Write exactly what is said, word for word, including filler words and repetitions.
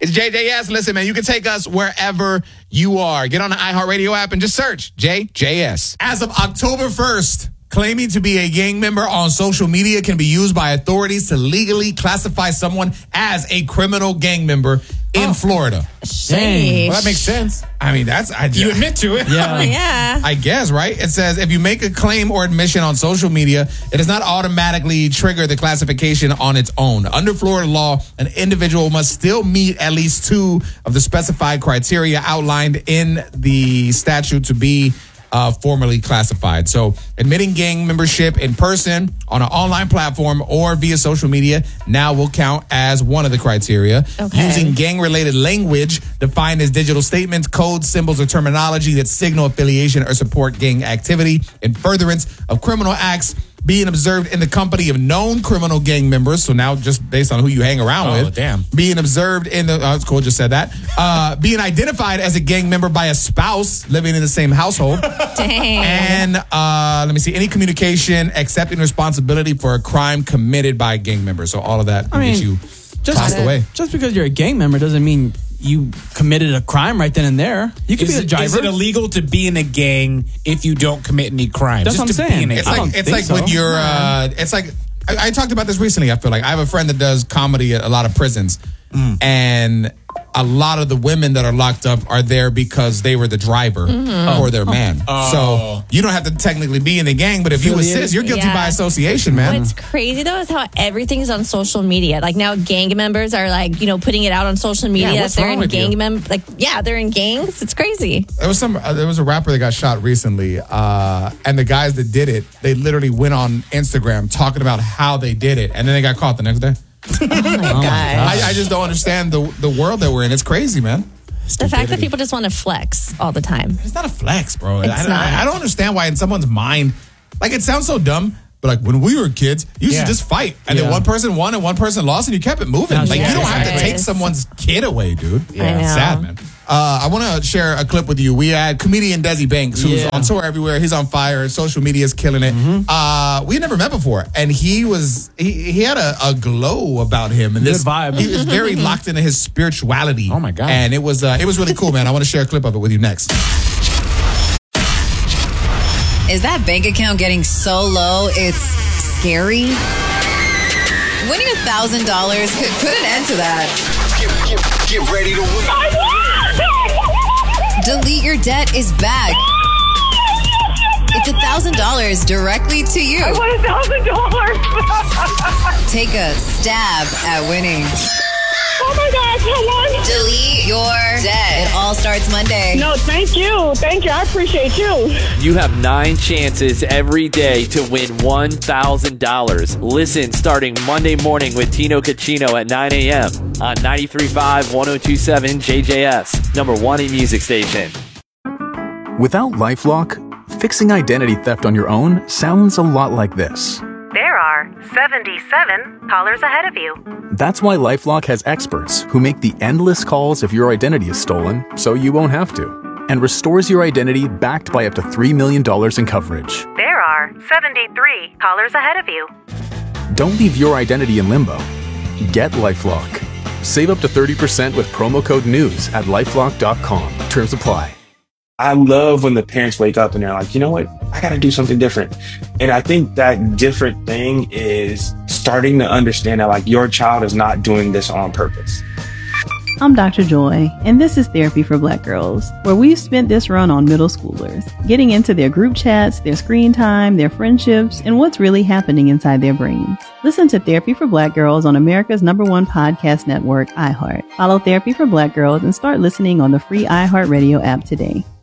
It's J J S. Listen, man, you can take us wherever you are. Get on the iHeartRadio app and just search J J S. As of October first, claiming to be a gang member on social media can be used by authorities to legally classify someone as a criminal gang member in oh. Florida. Dang. Well, that makes sense. I mean, that's... I, you admit to it. Yeah. Oh, yeah. I guess, right? It says if you make a claim or admission on social media, it does not automatically trigger the classification on its own. Under Florida law, an individual must still meet at least two of the specified criteria outlined in the statute to be Uh, formally classified. So admitting gang membership in person on an online platform or via social media now will count as one of the criteria. Okay. Using gang-related language defined as digital statements, codes, symbols, or terminology that signal affiliation or support gang activity in furtherance of criminal acts being observed in the company of known criminal gang members. So now just based on who you hang around oh, with. damn. Being observed in the, oh, it's cool, just said that. Uh, being identified as a gang member by a spouse living in the same household. Dang. And uh, let me see, any communication accepting responsibility for a crime committed by a gang member. So all of that I mean, gets you just, tossed away. Just because you're a gang member doesn't mean you committed a crime right then and there. You could is be the it, driver. Is it illegal to be in a gang if you don't commit any crimes? That's Just what I'm to be saying. in a It's I like don't it's think like so. when you're. Uh, it's like I, I talked about this recently. I feel like I have a friend that does comedy at a lot of prisons, mm. and a lot of the women that are locked up are there because they were the driver mm-hmm. or their man. Oh. So you don't have to technically be in the gang, but if you assist, you're guilty Yeah. by association, man. What's crazy though is how everything's on social media. Like now, gang members are like you know putting it out on social media. Yeah, what's they're wrong in with gang you? mem like yeah, they're in gangs. It's crazy. There was some. Uh, there was a rapper that got shot recently, uh, and the guys that did it, they literally went on Instagram talking about how they did it, and then they got caught the next day. Oh my god. I, I just don't understand the the world that we're in. It's crazy, man. The fact that people just want to flex all the time. It's not a flex, bro. It's I, not. I, I don't understand why in someone's mind, like it sounds so dumb, but like when we were kids, you used Yeah. to just fight, and Yeah. then one person won and one person lost, and you kept it moving. That's Like right. you don't have to Yes. take someone's kid away, dude. I know. It's sad, man. Uh, I want to share a clip with you. We had comedian Desi Banks, who's Yeah. on tour everywhere. He's on fire. Social media is killing it. Mm-hmm. Uh, we had never met before, and he was he, he had a, a glow about him, and this Good vibe. He was very locked into his spirituality. Oh, my God. And it was uh, it was really cool, man. I want to share a clip of it with you next. Is that bank account getting so low it's scary? Winning a thousand dollars could put an end to that. Get, get, get ready to win. Delete Your Debt is back. It's a thousand dollars directly to you. I want a thousand dollars. Take a stab at winning. Oh my God, come on. Delete Your Debt. It all starts Monday. No, thank you. Thank you. I appreciate you. You have nine chances every day to win one thousand dollars. Listen starting Monday morning with Tino Caccino at nine a.m. on ninety-three point five, one oh two point seven J J S, number one in music station. Without LifeLock, fixing identity theft on your own sounds a lot like this. There are seventy-seven callers ahead of you. That's why LifeLock has experts who make the endless calls if your identity is stolen so you won't have to, and restores your identity backed by up to three million dollars in coverage. There are seventy-three callers ahead of you. Don't leave your identity in limbo. Get LifeLock. Save up to thirty percent with promo code NEWS at lifelock dot com. Terms apply. I love when the parents wake up and they're like, you know what? I got to do something different. And I think that different thing is starting to understand that like your child is not doing this on purpose. I'm Doctor Joy, and this is Therapy for Black Girls, where we've spent this run on middle schoolers, getting into their group chats, their screen time, their friendships, and what's really happening inside their brains. Listen to Therapy for Black Girls on America's number one podcast network, iHeart. Follow Therapy for Black Girls and start listening on the free iHeartRadio app today.